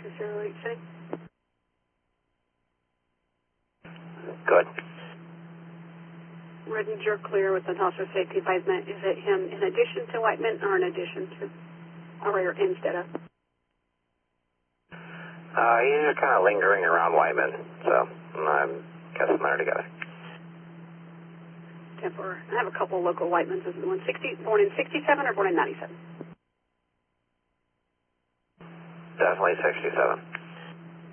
2086. Good. Red and you're clear with an officer safety advisement. Is it him in addition to Whiteman or in addition to, or instead of? He's kind of lingering around Whiteman, so I'm guessing they're together. Temporary. I have a couple of local Whitemans. Is it born in 67 or born in 97? Definitely 67.